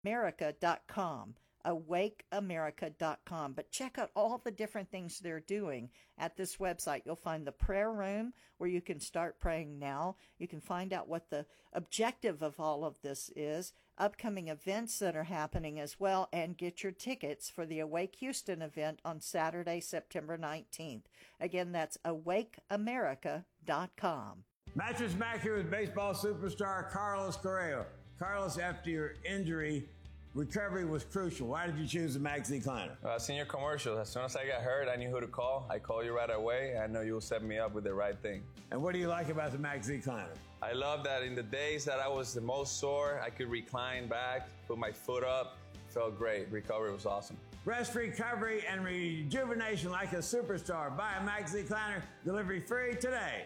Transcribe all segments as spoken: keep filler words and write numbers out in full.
America dot com, awake america dot com. But check out all the different things they're doing at this website. You'll find the prayer room where you can start praying now. You can find out what the objective of all of this is, upcoming events that are happening as well, and get your tickets for the Awake Houston event on Saturday, September nineteenth. Again, that's awake america dot com. Mattress Mac here with baseball superstar Carlos Correa. Carlos, after your injury, recovery was crucial. Why did you choose the Max Recliner? Uh, seen your commercial. As soon as I got hurt, I knew who to call. I called you right away. I know you'll set me up with the right thing. And what do you like about the Max Recliner? I love that in the days that I was the most sore, I could recline back, put my foot up. Felt great. Recovery was awesome. Rest, recovery, and rejuvenation like a superstar. Buy a Max Recliner. Delivery free today.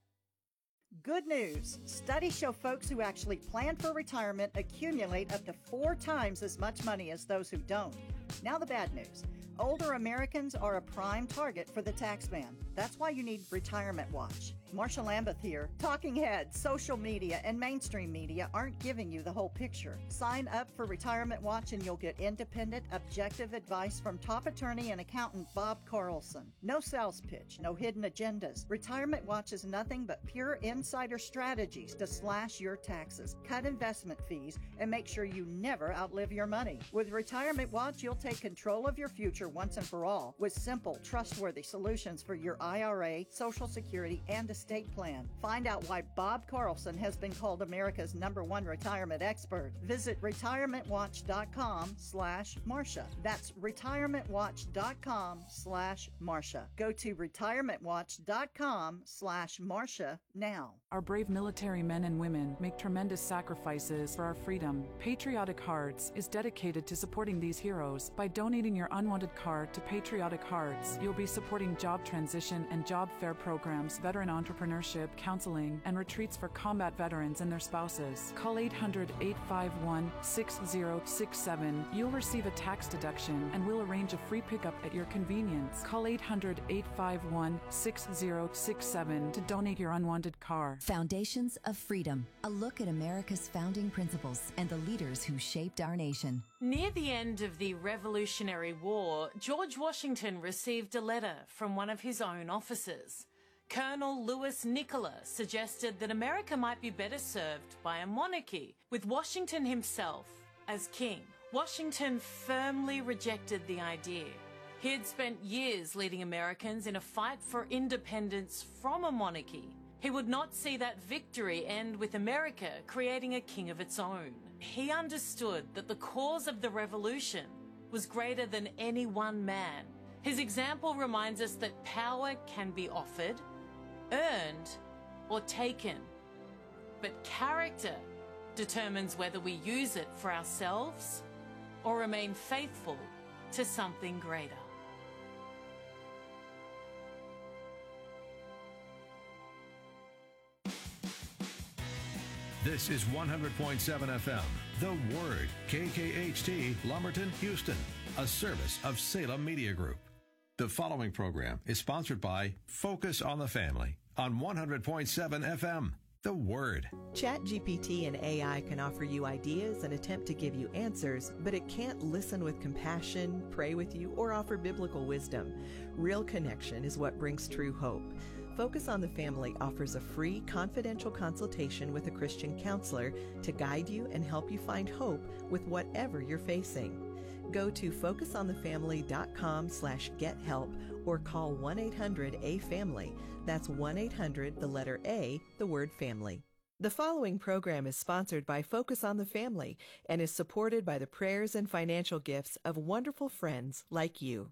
Good news. Studies show folks who actually plan for retirement accumulate up to four times as much money as those who don't. Now the bad news. Older Americans are a prime target for the tax man. That's why you need Retirement Watch. Marsha Lambeth here. Talking heads, social media, and mainstream media aren't giving you the whole picture. Sign up for Retirement Watch and you'll get independent, objective advice from top attorney and accountant Bob Carlson. No sales pitch, no hidden agendas. Retirement Watch is nothing but pure insider strategies to slash your taxes, cut investment fees, and make sure you never outlive your money. With Retirement Watch, you'll take control of your future once and for all with simple, trustworthy solutions for your I R A, Social Security, and estate plan. Find out why Bob Carlson has been called America's number one retirement expert. Visit retirementwatch.com slash Marsha. That's retirementwatch.com slash Marsha. Go to retirementwatch.com slash Marsha now. Our brave military men and women make tremendous sacrifices for our freedom. Patriotic Hearts is dedicated to supporting these heroes. By donating your unwanted card to Patriotic Hearts, you'll be supporting job transition and job fair programs, veteran entrepreneurship, counseling, and retreats for combat veterans and their spouses. Call eight hundred, eight five one, six zero six seven. You'll receive a tax deduction and we'll arrange a free pickup at your convenience. Call eight hundred, eight five one, six zero six seven to donate your unwanted car. Foundations of Freedom, a look at America's founding principles and the leaders who shaped our nation. Near the end of the Revolutionary War, George Washington received a letter from one of his own officers. Colonel Louis Nicola suggested that America might be better served by a monarchy, with Washington himself as king. Washington firmly rejected the idea. He had spent years leading Americans in a fight for independence from a monarchy. He would not see that victory end with America creating a king of its own. He understood that the cause of the revolution was greater than any one man. His example reminds us that power can be offered, earned, or taken. But character determines whether we use it for ourselves or remain faithful to something greater. This is one hundred point seven F M, The Word, K K H T, Lumberton, Houston, a service of Salem Media Group. The following program is sponsored by Focus on the Family on one hundred point seven F M, The Word. ChatGPT and A I can offer you ideas and attempt to give you answers, but it can't listen with compassion, pray with you, or offer biblical wisdom. Real connection is what brings true hope. Focus on the Family offers a free, confidential consultation with a Christian counselor to guide you and help you find hope with whatever you're facing. Go to focusonthefamily.com slash get help or call one eight hundred A family. That's one eight hundred, the letter A, the word family. The following program is sponsored by Focus on the Family and is supported by the prayers and financial gifts of wonderful friends like you.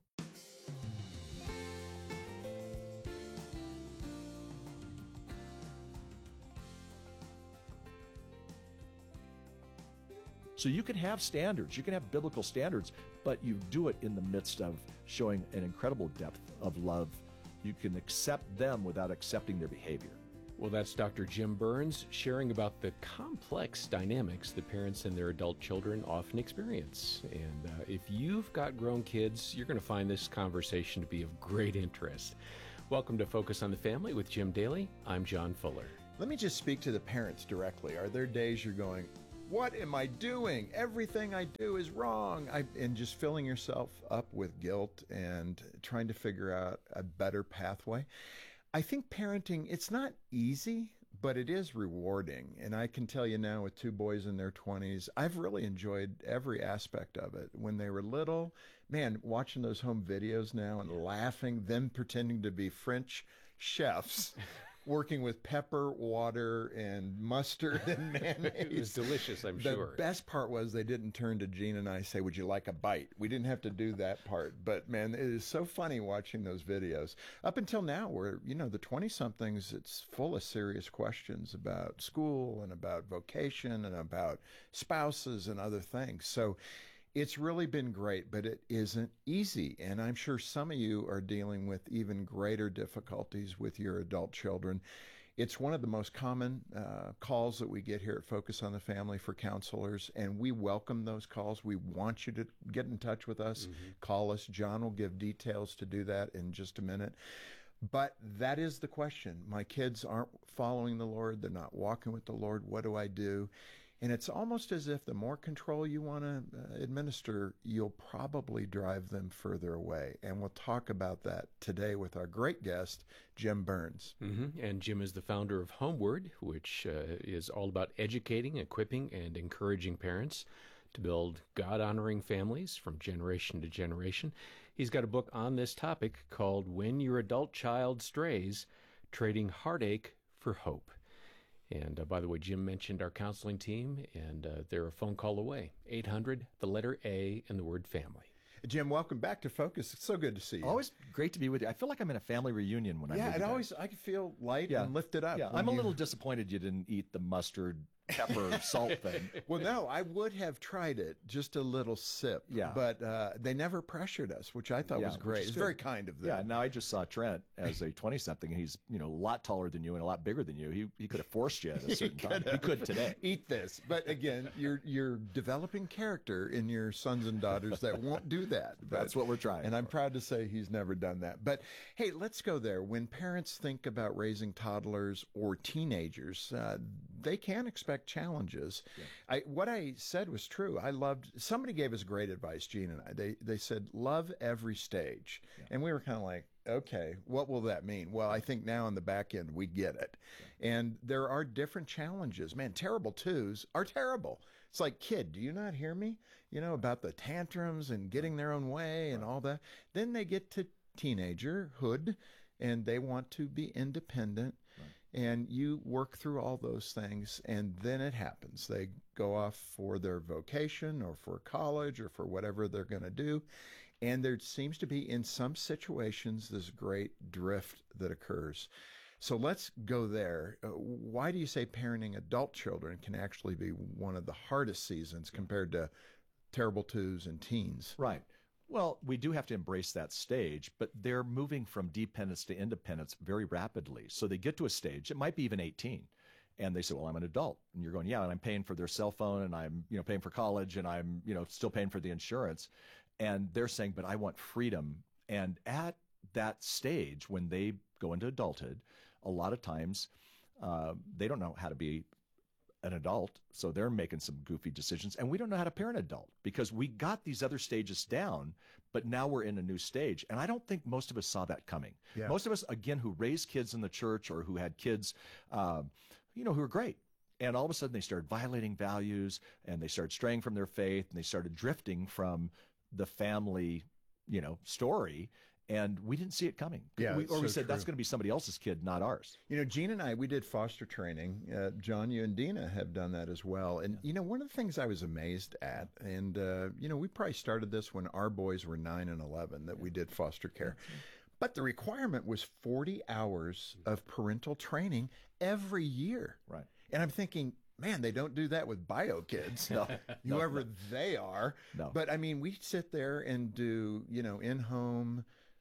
So you can have standards, you can have biblical standards, but you do it in the midst of showing an incredible depth of love. You can accept them without accepting their behavior. Well, that's Doctor Jim Burns sharing about the complex dynamics that parents and their adult children often experience. And uh, if you've got grown kids, you're going to find this conversation to be of great interest. Welcome to Focus on the Family with Jim Daly. I'm John Fuller. Let me just speak to the parents directly. Are there days you're going, what am I doing? Everything I do is wrong. I, and just filling yourself up with guilt and trying to figure out a better pathway. I think parenting, it's not easy, but it is rewarding. And I can tell you now with two boys in their twenties, I've really enjoyed every aspect of it. When they were little, man, watching those home videos now and laughing, them pretending to be French chefs, working with pepper, water, and mustard and mayonnaise. It was delicious, I'm the sure. The best part was they didn't turn to Gene and I and say, would you like a bite? We didn't have to do that part. But, man, it is so funny watching those videos. Up until now, where, you know, the twenty-somethings, it's full of serious questions about school and about vocation and about spouses and other things. So it's really been great, but it isn't easy. And I'm sure some of you are dealing with even greater difficulties with your adult children. It's one of the most common uh, calls that we get here at Focus on the Family for counselors, and we welcome those calls. We want you to get in touch with us. Mm-hmm. Call us. John will give details to do that in just a minute. But that is the question. My kids aren't following the Lord. They're not walking with the Lord. What do I do? And it's almost as if the more control you want to uh, administer, you'll probably drive them further away. And we'll talk about that today with our great guest, Jim Burns. Mm-hmm. And Jim is the founder of Homeward, which uh, is all about educating, equipping, and encouraging parents to build God-honoring families from generation to generation. He's got a book on this topic called When Your Adult Child Strays, Trading Heartache for Hope. And uh, by the way, Jim mentioned our counseling team, and uh, they're a phone call away. eight hundred, the letter A, and the word family. Jim, welcome back to Focus. It's so good to see you. Always great to be with you. I feel like I'm in a family reunion when I'm Yeah, with it you guys. always, I can feel light Yeah. and lifted up. Yeah, when I'm a you- little disappointed you didn't eat the mustard, pepper, salt thing. Well, no, I would have tried it, just a little sip. Yeah. But uh, they never pressured us, which I thought Yeah, was which great. is It's good. very kind of them. Yeah, now I just saw Trent as a twenty-something, and he's, you know, a lot taller than you and a lot bigger than you. He he could have forced you at a certain time. He could today. Eat this. But again, you're you're developing character in your sons and daughters that won't do that. But, That's what we're trying. and I'm proud to say he's never done that. But hey, let's go there. When parents think about raising toddlers or teenagers, uh, they can expect challenges. I, what I said was true. I loved, somebody gave us great advice, Gene and I. They, they said, love every stage. Yeah. And we were kind of like, okay, what will that mean? Well, I think now on the back end, we get it. Yeah. And there are different challenges. Man, terrible twos are terrible. It's like, kid, do you not hear me? You know, about the tantrums and getting their own way and right. all that. Then they get to teenagerhood and they want to be independent. Right. And you work through all those things, and then it happens. They go off for their vocation or for college or for whatever they're going to do. And there seems to be, in some situations, this great drift that occurs. So let's go there. Uh, why do you say parenting adult children can actually be one of the hardest seasons compared to terrible twos and teens? Right. Well, we do have to embrace that stage, but they're moving from dependence to independence very rapidly. So they get to a stage, it might be even eighteen, and they say, well, I'm an adult. And you're going, yeah, and I'm paying for their cell phone, and I'm, you know, paying for college, and I'm, you know, still paying for the insurance. And they're saying, but I want freedom. And at that stage, when they go into adulthood, a lot of times uh, they don't know how to be an adult, so they're making some goofy decisions, and we don't know how to parent an adult because we got these other stages down, but now we're in a new stage, and I don't think most of us saw that coming. Yeah. Most of us, again, who raised kids in the church or who had kids, uh, you know, who were great, and all of a sudden they started violating values, and they started straying from their faith, and they started drifting from the family, you know, story. And we didn't see it coming. Yeah, we, or so we said, true. that's going to be somebody else's kid, not ours. You know, Gene and I, we did foster training. Uh, John, you and Dina have done that as well. And, yeah. you know, one of the things I was amazed at, and, uh, you know, we probably started this when our boys were nine and eleven, that yeah. we did foster care. Yeah. But the requirement was forty hours of parental training every year. Right. And I'm thinking, man, they don't do that with bio kids, no, whoever no. they are. No. But, I mean, we sit there and do, you know, in-home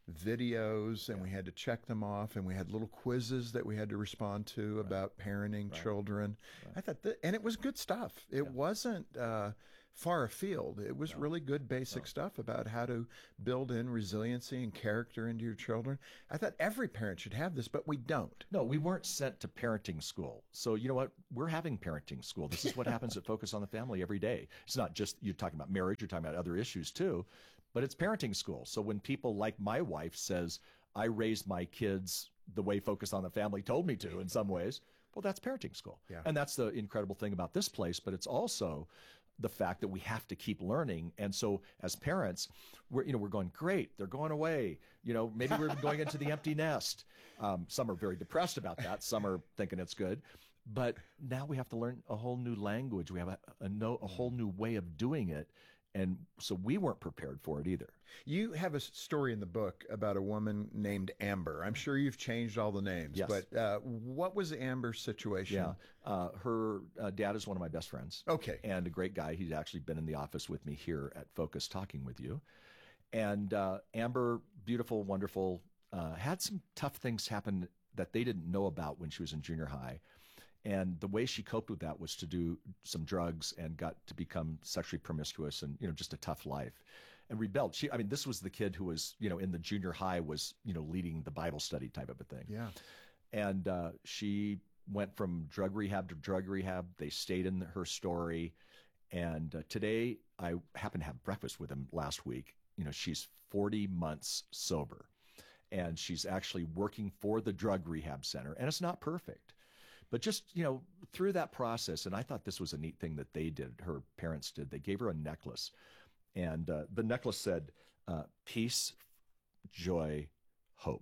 videos, and yeah. we had to check them off, and we had little quizzes that we had to respond to right. about parenting right. children. Right. I thought that, and it was good stuff. It yeah. wasn't uh, far afield. It was no. really good basic no. stuff about how to build in resiliency and character into your children. I thought every parent should have this, but we don't. No, we weren't sent to parenting school. So you know what? We're having parenting school. This is what happens at Focus on the Family every day. It's not just you're talking about marriage, you're talking about other issues too, but it's parenting school. So when people like my wife says, I raised my kids the way Focus on the Family told me to in some ways, well, that's parenting school. Yeah. And that's the incredible thing about this place, but it's also the fact that we have to keep learning. And so as parents, we're, you know, we're going, great, they're going away. You know, maybe we're going into the empty nest. Um, some are very depressed about that. Some are thinking it's good. But now we have to learn a whole new language. We have a, a, no, a whole new way of doing it. And so we weren't prepared for it either. You have a story in the book about a woman named Amber. I'm sure you've changed all the names, yes. but uh, what was Amber's situation? Yeah, uh, her uh, dad is one of my best friends. Okay. And a great guy. He's actually been in the office with me here at Focus talking with you. And uh, Amber, beautiful, wonderful, uh, had some tough things happen that they didn't know about when she was in junior high. And the way she coped with that was to do some drugs and got to become sexually promiscuous and, you know, just a tough life and rebelled. She, I mean, this was the kid who was, you know, in the junior high was, you know, leading the Bible study type of a thing. Yeah. And uh, she went from drug rehab to drug rehab. They stayed in her story. And uh, today I happened to have breakfast with him last week. You know, she's forty months sober and she's actually working for the drug rehab center, and it's not perfect. But just, you know, through that process, and I thought this was a neat thing that they did, her parents did, they gave her a necklace. And uh, the necklace said, uh, peace, joy, hope.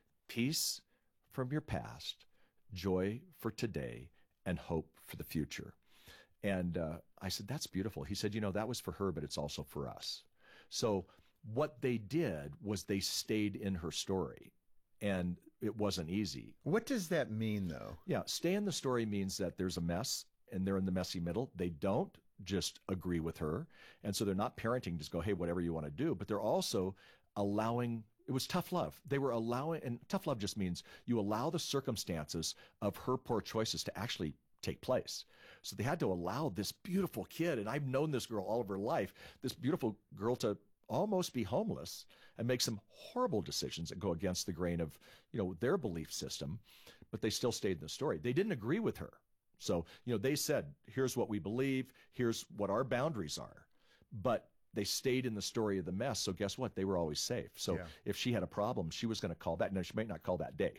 Peace from your past, joy for today, and hope for the future. And uh, I said, that's beautiful. He said, you know, that was for her, but it's also for us. So what they did was they stayed in her story. And it wasn't easy. What does that mean, though? Yeah, stay in the story means that there's a mess, and they're in the messy middle. They don't just agree with her. And so they're not parenting, just go, hey, whatever you want to do. But they're also allowing, it was tough love. They were allowing, and tough love just means you allow the circumstances of her poor choices to actually take place. So they had to allow this beautiful kid, and I've known this girl all of her life, this beautiful girl to almost be homeless and make some horrible decisions that go against the grain of, you know, their belief system, but they still stayed in the story. They didn't agree with her. So, you know, they said, here's what we believe, here's what our boundaries are, but they stayed in the story of the mess. So guess what? They were always safe. So yeah. if she had a problem, she was going to call back. No, she might not call that day,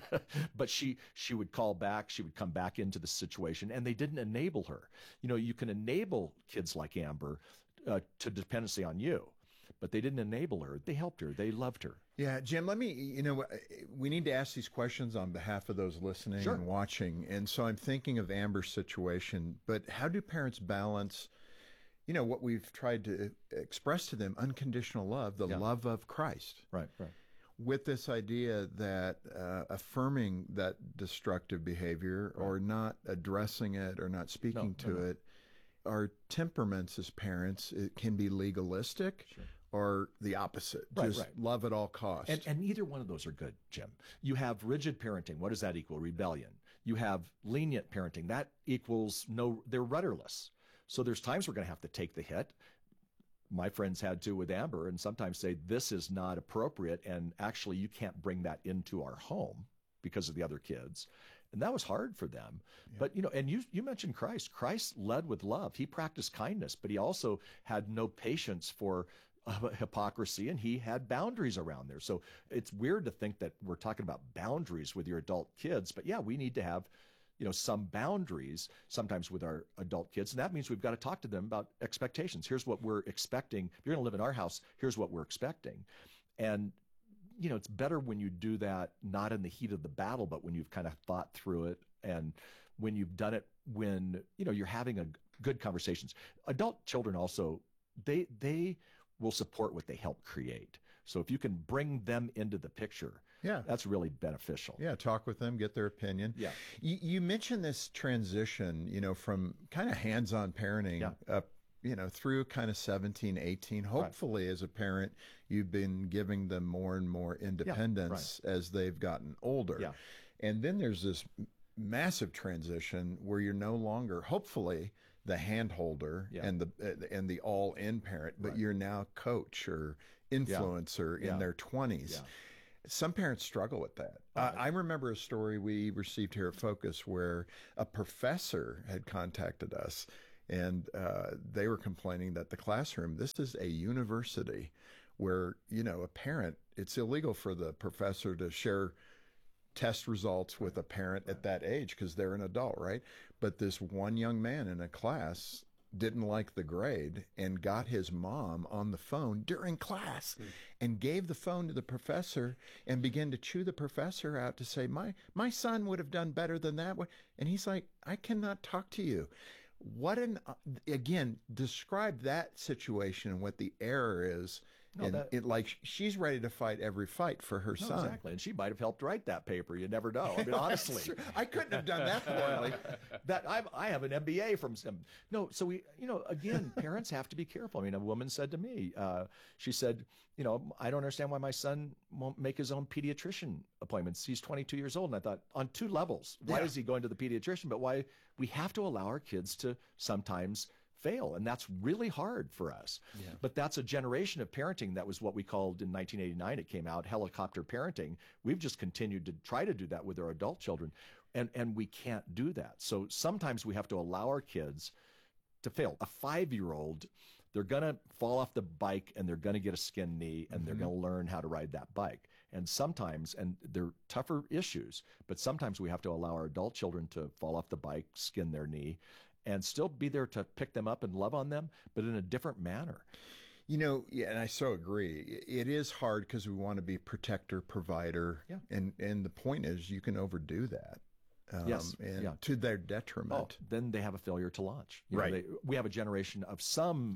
but she, she would call back. She would come back into the situation, and they didn't enable her. You know, you can enable kids like Amber uh, to dependency on you. But they didn't enable her. They helped her. They loved her. Yeah, Jim, let me, you know, we need to ask these questions on behalf of those listening sure. and watching. And so I'm thinking of Amber's situation, but how do parents balance, you know, what we've tried to express to them, unconditional love, the yeah. love of Christ. Right, right. With this idea that uh, affirming that destructive behavior right. or not addressing it or not speaking no, to no, no. it, our temperaments as parents, it can be legalistic. Sure. Or the opposite, right, just right. love at all costs. And, and neither one of those are good, Jim. You have rigid parenting. What does that equal? Rebellion. You have lenient parenting. That equals no, they're rudderless. So there's times we're going to have to take the hit. My friends had to with Amber, and sometimes say, this is not appropriate, and actually you can't bring that into our home because of the other kids. And that was hard for them. Yeah. But, you know, and you you mentioned Christ. Christ led with love. He practiced kindness, but he also had no patience for Uh, hypocrisy, and he had boundaries around there. So it's weird to think that we're talking about boundaries with your adult kids, but yeah, we need to have, you know, some boundaries sometimes with our adult kids, and that means we've got to talk to them about expectations. Here's what we're expecting. If you're going to live in our house, here's what we're expecting. And, you know, it's better when you do that not in the heat of the battle, but when you've kind of thought through it, and when you've done it when, you know, you're having a good conversations. Adult children also, they they will support what they help create. So if you can bring them into the picture, yeah, that's really beneficial. Yeah, talk with them, get their opinion. Yeah. You, you mentioned this transition, you know, from kind of hands-on parenting yeah. up, you know, through kind of seventeen, eighteen. Hopefully, right. as a parent, you've been giving them more and more independence yeah, right. as they've gotten older. Yeah. And then there's this massive transition where you're no longer, hopefully, the handholder Yeah. and the uh, and the all-in parent, but Right. you're now coach or influencer Yeah. in their twenties. Yeah. Some parents struggle with that. Oh, Uh, I remember a story we received here at Focus where a professor had contacted us, and uh, they were complaining that the classroom, this is a university where, you know, a parent, it's illegal for the professor to share test results with a parent at that age because they're an adult, right? But this one young man in a class didn't like the grade and got his mom on the phone during class mm. and gave the phone to the professor and began to chew the professor out to say, my my son would have done better than that. And he's like, I cannot talk to you. What an, uh, again, describe that situation and what the error is. No, and that, it, like she's ready to fight every fight for her no, son. Exactly, and she might have helped write that paper. You never know. I mean, honestly, I couldn't have done that poorly. that I'm, I have an M B A from some. No, so we, you know, again, parents have to be careful. I mean, a woman said to me, uh, she said, you know, I don't understand why my son won't make his own pediatrician appointments. He's twenty-two years old, and I thought, on two levels, why Yeah. is he going to the pediatrician? But why we have to allow our kids to sometimes fail, and that's really hard for us. Yeah. But that's a generation of parenting. That was what we called in nineteen eighty-nine. It came out, helicopter parenting. We've just continued to try to do that with our adult children, and and we can't do that. So sometimes we have to allow our kids to fail. A five-year-old, they're gonna fall off the bike and they're gonna get a skin knee, and mm-hmm. they're gonna learn how to ride that bike. And sometimes, and they're tougher issues, but sometimes we have to allow our adult children to fall off the bike, skin their knee, and still be there to pick them up and love on them, but in a different manner. You know, yeah, and I so agree. It is hard because we want to be protector, provider, yeah. and and the point is you can overdo that. Um, yes, and yeah. to their detriment. Oh, then they have a failure to launch. You right. know, they, we have a generation of some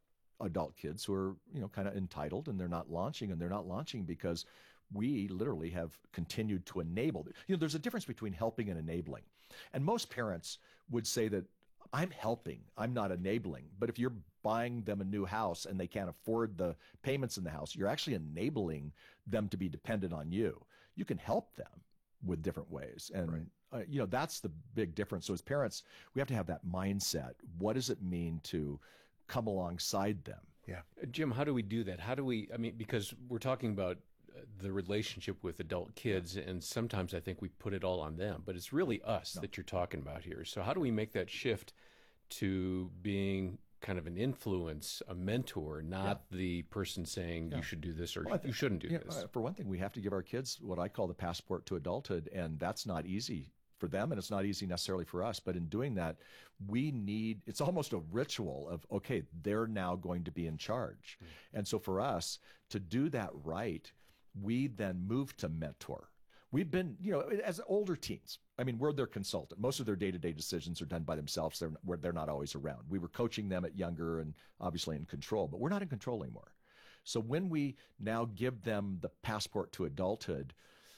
adult kids who are, you know, kind of entitled, and they're not launching, and they're not launching because we literally have continued to enable. You know, there's a difference between helping and enabling. And most parents would say that I'm helping, I'm not enabling. But if you're buying them a new house and they can't afford the payments in the house, you're actually enabling them to be dependent on you. You can help them with different ways. And, right. uh, you know, that's the big difference. So as parents, we have to have that mindset. What does it mean to come alongside them? Yeah. Uh, Jim, how do we do that? How do we, I mean, because we're talking about the relationship with adult kids, and sometimes I think we put it all on them, but it's really us no. that you're talking about here. So how do we make that shift to being kind of an influence, a mentor, not yeah. the person saying yeah. you should do this or well, think, you shouldn't do yeah, this? Uh, for one thing, we have to give our kids what I call the passport to adulthood, and that's not easy for them, and it's not easy necessarily for us. But in doing that, we need, it's almost a ritual of, okay, they're now going to be in charge. Mm. And so for us to do that right, we then move to mentor. We've been, you know, as older teens, I mean, we're their consultant. Most of their day-to-day decisions are done by themselves. They're, they're not always around. We were coaching them at younger and obviously in control, but we're not in control anymore. So when we now give them the passport to adulthood,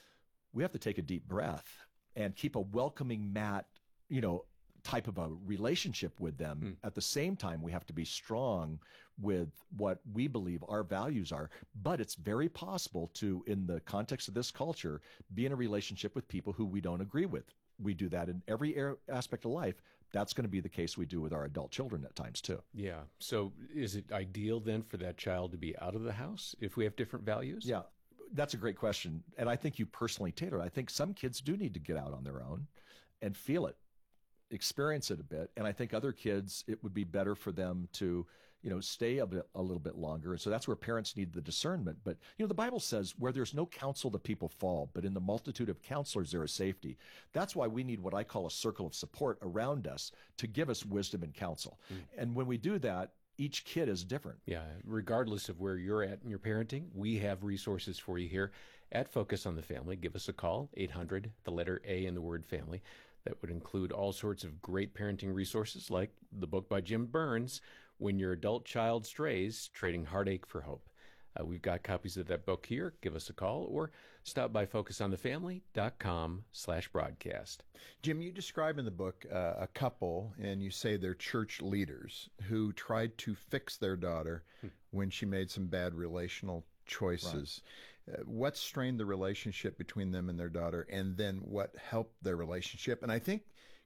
we have to take a deep breath and keep a welcoming mat, you know, type of a relationship with them. Mm. At the same time, we have to be strong with what we believe our values are. But it's very possible to, in the context of this culture, be in a relationship with people who we don't agree with. We do that in every aspect of life. That's going to be the case we do with our adult children at times too. Yeah. So is it ideal then for that child to be out of the house if we have different values? Yeah. That's a great question. And I think you personally, Taylor, I think some kids do need to get out on their own and feel it, experience it a bit. And I think other kids, it would be better for them to, you know, stay a bit, a little bit longer. And so that's where parents need the discernment. But, you know, the Bible says where there's no counsel, the people fall, but in the multitude of counselors, there is safety. That's why we need what I call a circle of support around us to give us wisdom and counsel. Mm. And when we do that, each kid is different. Yeah. Regardless of where you're at in your parenting, we have resources for you here at Focus on the Family. Give us a call, eight hundred, the letter A in the word family. That would include all sorts of great parenting resources like the book by Jim Burns, When Your Adult Child Strays, Trading Heartache for Hope. Uh, we've got copies of that book here. Give us a call or stop by focus on the family dot com slash broadcast. Jim, you describe in the book uh, a couple, and you say they're church leaders who tried to fix their daughter hmm. when she made some bad relational choices. Right. Uh, what strained the relationship between them and their daughter, and then what helped their relationship? And I think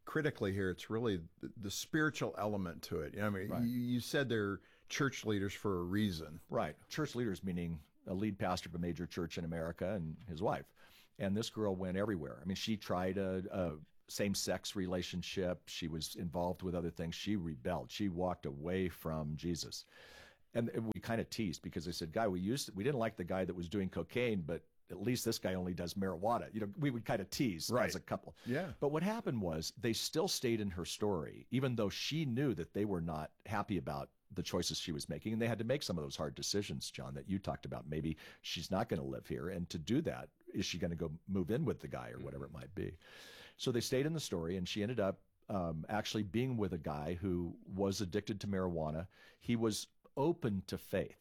critically here, it's really the, the spiritual element to it. I mean, Right. you, you said they're church leaders for a reason. Right. Church leaders meaning a lead pastor of a major church in America and his wife. And this girl went everywhere. I mean, she tried a, a same-sex relationship. She was involved with other things. She rebelled. She walked away from Jesus. And we kind of teased because they said, guy, we used we didn't like the guy that was doing cocaine, but at least this guy only does marijuana. You know, we would kind of tease Right. as a couple. Yeah. But what happened was they still stayed in her story, even though she knew that they were not happy about the choices she was making. And they had to make some of those hard decisions, John, that you talked about. Maybe she's not going to live here. And to do that, is she going to go move in with the guy or whatever it might be? So they stayed in the story, and she ended up um, actually being with a guy who was addicted to marijuana. He was open to faith.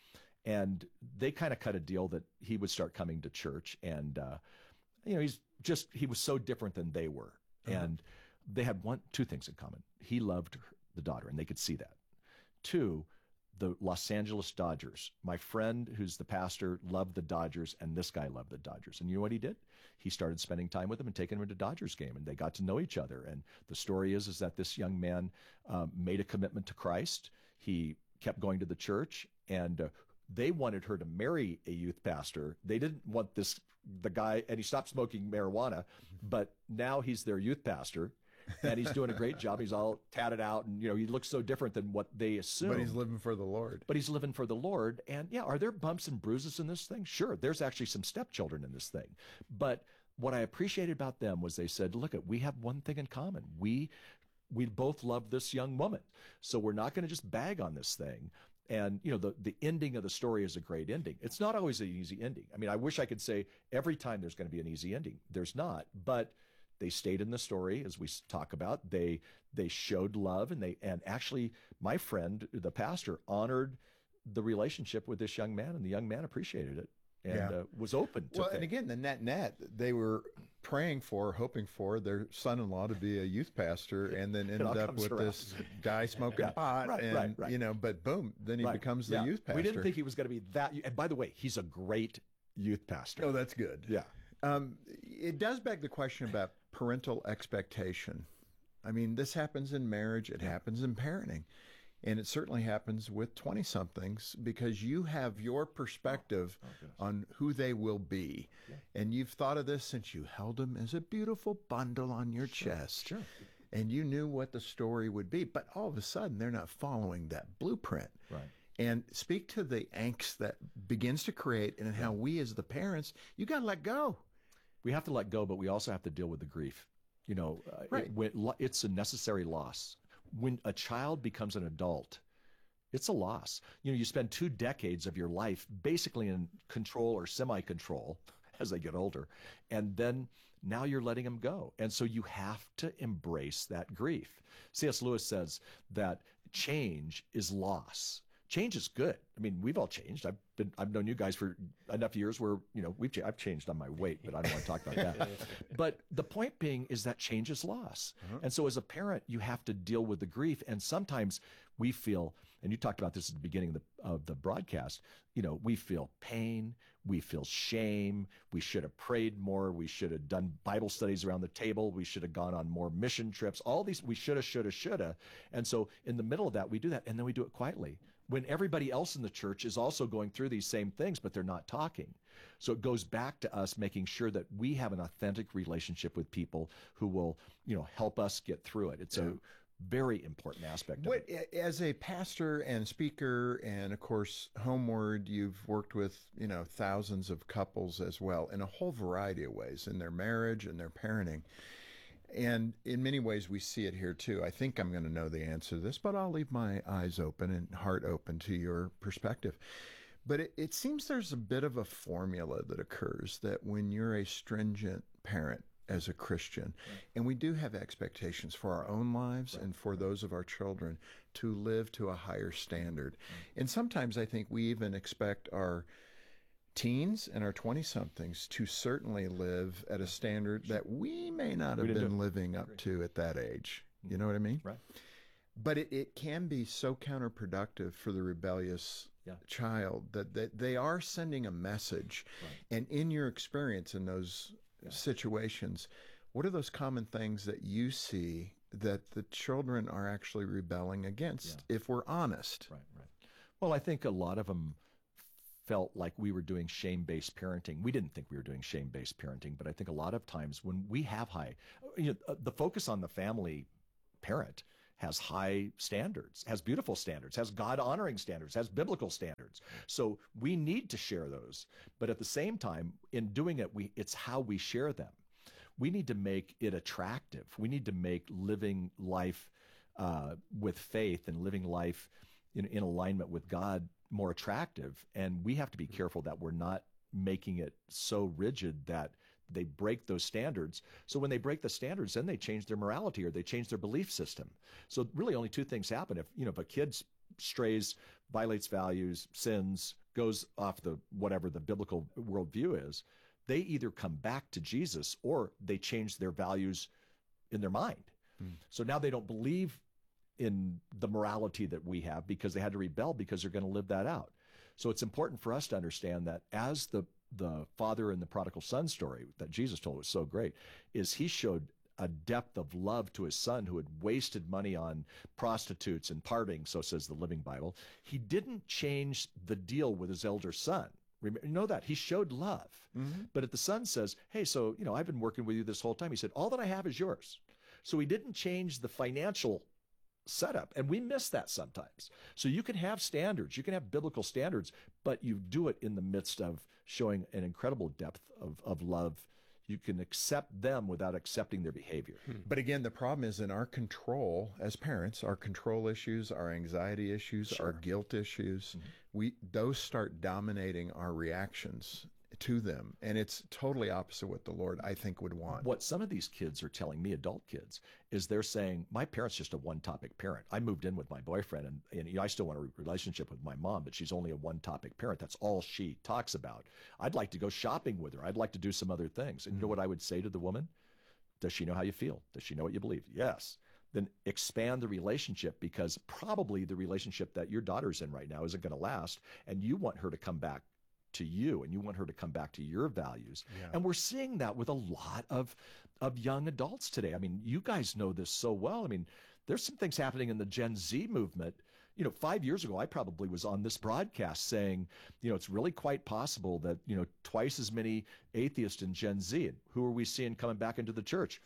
And they kind of cut a deal that he would start coming to church. And, uh, you know, he's just, he was so different than they were. Uh-huh. And they had one, two things in common. He loved her, the daughter, and they could see that. Two, the Los Angeles Dodgers. My friend, who's the pastor, loved the Dodgers, and this guy loved the Dodgers. And you know what he did? He started spending time with them and taking them to Dodgers game, and they got to know each other. And the story is, is that this young man um, made a commitment to Christ. He kept going to the church, and uh, they wanted her to marry a youth pastor. They didn't want this, the guy, and he stopped smoking marijuana, but now he's their youth pastor. And he's doing a great job. He's all tatted out, and you know he looks so different than what they assume. But he's living for the Lord. But he's living for the Lord. And yeah, are there bumps and bruises in this thing? Sure. There's actually some stepchildren in this thing. But what I appreciated about them was they said, look, we have one thing in common. We we both love this young woman. So we're not going to just bag on this thing. And, you know, the, the ending of the story is a great ending. It's not always an easy ending. I mean, I wish I could say every time there's going to be an easy ending. There's not. But they stayed in the story, as we talk about. They they showed love, and they and actually, my friend, the pastor, honored the relationship with this young man, and the young man appreciated it and Yeah. uh, was open to Well, things. and again, the net net, they were praying for, hoping for their son-in-law to be a youth pastor, and then ended all up comes with around. this guy smoking Yeah, pot, right, and right, right. you know, but boom, then he Right. becomes the Yeah. youth pastor. We didn't think he was going to be that. And by the way, he's a great youth pastor. Oh, that's good. Yeah. Um, it does beg the question about parental expectation. I mean, this happens in marriage, it happens in parenting, and it certainly happens with twenty-somethings because you have your perspective Oh, on who they will be. And you've thought of this since you held them as a beautiful bundle on your chest. Sure. And you knew what the story would be, but all of a sudden they're not following that blueprint. Right. And speak to the angst that begins to create and how we as the parents, you got to let go. We have to let go, but we also have to deal with the grief. You know, uh, Right. it, when, lo- it's a necessary loss. When a child becomes an adult, it's a loss. You know, you spend two decades of your life basically in control or semi-control as they get older, and then now you're letting them go. And so you have to embrace that grief. C S Lewis says that change is loss. Change is good. I mean, we've all changed. I've been, I've known you guys for enough years where, you know, we've, I've changed on my weight, but I don't want to talk about that. But the point being is that change is loss. Uh-huh. And so as a parent, you have to deal with the grief. And sometimes we feel, and you talked about this at the beginning of the, of the broadcast, you know, we feel pain, we feel shame, we should have prayed more, we should have done Bible studies around the table, we should have gone on more mission trips, all these, we should have, should have, should have. And so in the middle of that, we do that, and then we do it quietly. When everybody else in the church is also going through these same things, but they're not talking. So it goes back to us making sure that we have an authentic relationship with people who will, you know, help us get through it. It's Yeah. a very important aspect of What, it. as a pastor and speaker, and of course, Homeward, you've worked with, you know, thousands of couples as well in a whole variety of ways in their marriage and their parenting. And in many ways, we see it here too. I think I'm going to know the answer to this, but I'll leave my eyes open and heart open to your perspective. But it, it seems there's a bit of a formula that occurs that when you're a stringent parent as a Christian, right. and we do have expectations for our own lives right. and for those of our children to live to a higher standard. Right. And sometimes I think we even expect our teens and our twenty-somethings to certainly live at a standard that we may not have been living up to at that age. You know what I mean? Right. But it, it can be so counterproductive for the rebellious yeah. child that, that they are sending a message. Right. And in your experience in those yeah. situations, what are those common things that you see that the children are actually rebelling against, yeah. if we're honest? Right, right. Well, I think a lot of them felt like we were doing shame-based parenting. We didn't think we were doing shame-based parenting, but I think a lot of times when we have high, you know, the focus on the family parent has high standards, has beautiful standards, has God-honoring standards, has biblical standards. So we need to share those. But at the same time, in doing it, we it's how we share them. We need to make it attractive. We need to make living life uh, with faith and living life in, in alignment with God more attractive. And we have to be careful that we're not making it so rigid that they break those standards. So when they break the standards, then they change their morality or they change their belief system. So really only two things happen. If, you know, if a kid strays, violates values, sins, goes off the whatever the biblical worldview is, they either come back to Jesus or they change their values in their mind. Mm. So now they don't believe in the morality that we have because they had to rebel because they're going to live that out. So it's important for us to understand that as the the father in the prodigal son story that Jesus told was so great, is he showed a depth of love to his son who had wasted money on prostitutes and partying, so says the Living Bible. He didn't change the deal with his elder son. Remember, you know that. He showed love. Mm-hmm. But if the son says, hey, so, you know, I've been working with you this whole time. He said, all that I have is yours. So he didn't change the financial setup. And we miss that sometimes. So you can have standards, you can have biblical standards, but you do it in the midst of showing an incredible depth of, of love. You can accept them without accepting their behavior. Hmm. But again, the problem is in our control as parents, our control issues, our anxiety issues, sure. our guilt issues, mm-hmm. we those start dominating our reactions to them. And it's totally opposite what the Lord, I think, would want. What some of these kids are telling me, adult kids, is they're saying, my parent's just a one-topic parent. I moved in with my boyfriend, and, and you know, I still want a relationship with my mom, but she's only a one-topic parent. That's all she talks about. I'd like to go shopping with her. I'd like to do some other things. And you know what I would say to the woman? Does she know how you feel? Does she know what you believe? Yes. Then expand the relationship, because probably the relationship that your daughter's in right now isn't going to last, and you want her to come back to you, and you want her to come back to your values. Yeah. And we're seeing that with a lot of of young adults today. I mean, you guys know this so well. I mean, there's some things happening in the Gen Z movement. You know, five years ago, I probably was on this broadcast saying, you know, it's really quite possible that, you know, twice as many atheists in Gen Z. And who are we seeing coming back into the church?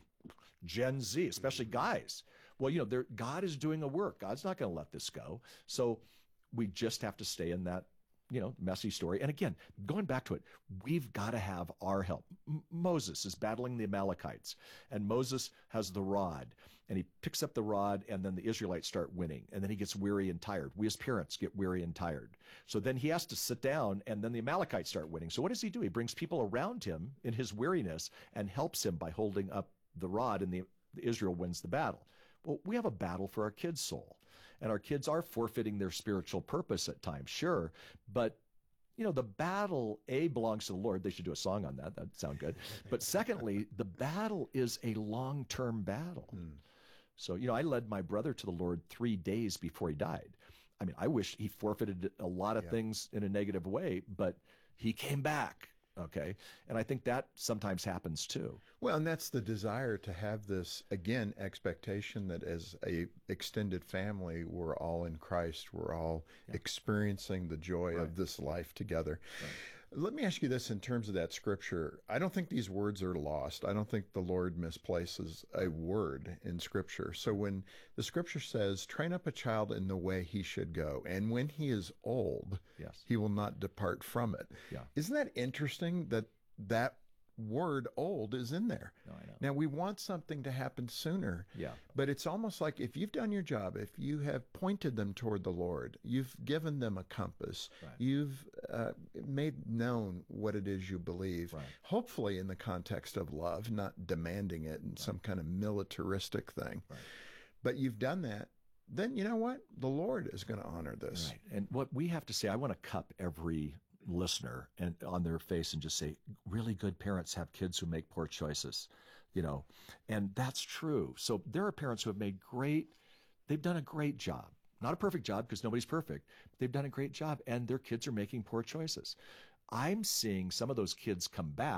Gen Z, especially guys. Well, you know, God is doing a work. God's not going to let this go. So we just have to stay in that, you know, messy story. And again, going back to it, we've got to have our help. M- Moses is battling the Amalekites, and Moses has the rod, and he picks up the rod, and then the Israelites start winning, and then he gets weary and tired. We as parents get weary and tired. So then he has to sit down, and then the Amalekites start winning. So what does he do? He brings people around him in his weariness and helps him by holding up the rod, and the, the Israel wins the battle. Well, we have a battle for our kids' soul. And our kids are forfeiting their spiritual purpose at times, sure. But, you know, the battle, A, belongs to the Lord. They should do a song on that. That'd sound good. But secondly, the battle is a long-term battle. Hmm. So, you know, I led my brother to the Lord three days before he died. I mean, I wish he forfeited a lot of yeah. things in a negative way, but he came back. Okay. And I think that sometimes happens too. Well, and that's the desire to have this, again, expectation that as a extended family, we're all in Christ. We're all yeah. experiencing the joy right. of this life together. Right. Let me ask you this in terms of that scripture. I don't think these words are lost. I don't think the Lord misplaces a word in scripture. So when the scripture says, train up a child in the way he should go, and when he is old, yes. he will not depart from it. Yeah. Isn't that interesting that that word old is in there? No, I know. Now, we want something to happen sooner, yeah. but it's almost like if you've done your job, if you have pointed them toward the Lord, you've given them a compass, right. you've uh, made known what it is you believe, right. hopefully in the context of love, not demanding it in right. some kind of militaristic thing. Right. But you've done that, then you know what? The Lord is going to honor this. Right. And what we have to say, I want to cup every listener and on their face and just say, really good parents have kids who make poor choices, you know, and that's true. So there are parents who have made great, they've done a great job, not a perfect job because nobody's perfect. They've done a great job and their kids are making poor choices. I'm seeing some of those kids come back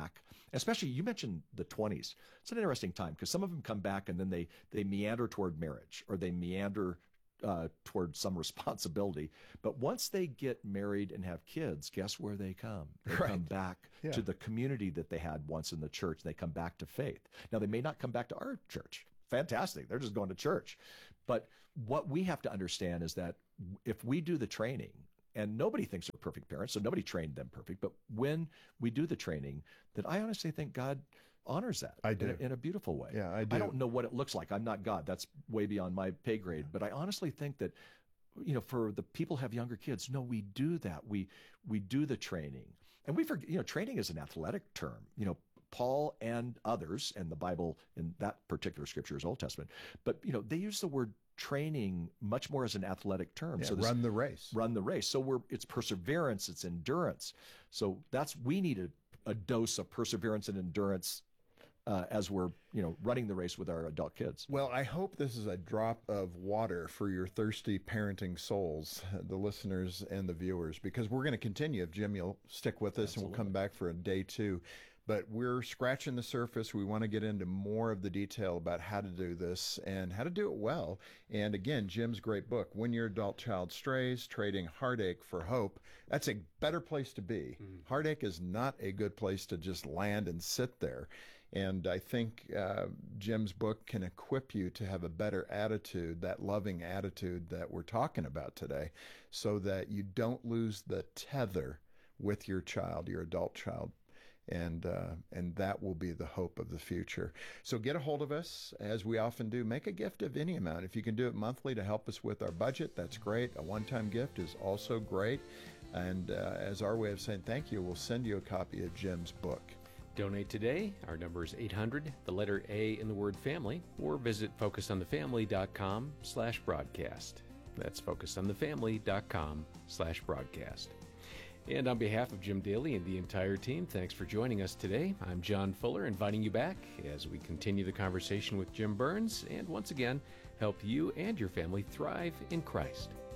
Especially, you mentioned the twenties. It's an interesting time because some of them come back and then they, they meander toward marriage, or they meander uh, toward some responsibility. But once they get married and have kids, guess where they come? They Right. come back Yeah. to the community that they had once in the church. They come back to faith. Now, they may not come back to our church. Fantastic. They're just going to church. But what we have to understand is that if we do the training, and nobody thinks we're perfect parents, so nobody trained them perfect. But when we do the training, then I honestly think God honors that I do. In, a, in a beautiful way. Yeah, I do. I don't know what it looks like. I'm not God. That's way beyond my pay grade. But I honestly think that, you know, for the people who have younger kids, no, we do that. We we do the training. And we forget, you know, training is an athletic term. You know, Paul and others, and the Bible in that particular scripture is Old Testament, but, you know, they use the word training much more as an athletic term. Yeah, so this, run the race. Run the race. So we're it's perseverance, it's endurance. So that's we need a, a dose of perseverance and endurance uh, as we're you know running the race with our adult kids. Well, I hope this is a drop of water for your thirsty parenting souls, the listeners and the viewers, because we're going to continue. If Jim, you'll stick with us, and we'll come back for a day two. But we're scratching the surface. We want to get into more of the detail about how to do this and how to do it well. And again, Jim's great book, When Your Adult Child Strays, Trading Heartache for Hope. That's a better place to be. Mm. Heartache is not a good place to just land and sit there. And I think uh, Jim's book can equip you to have a better attitude, that loving attitude that we're talking about today, so that you don't lose the tether with your child, your adult child. And uh, and that will be the hope of the future. So get a hold of us, as we often do. Make a gift of any amount. If you can do it monthly to help us with our budget, that's great. A one-time gift is also great. And uh, as our way of saying thank you, we'll send you a copy of Jim's book. Donate today. Our number is eight hundred, the letter A in the word family, or visit focusonthefamily.com slash broadcast. That's focusonthefamily.com slash broadcast. And on behalf of Jim Daly and the entire team, thanks for joining us today. I'm John Fuller, inviting you back as we continue the conversation with Jim Burns and once again help you and your family thrive in Christ.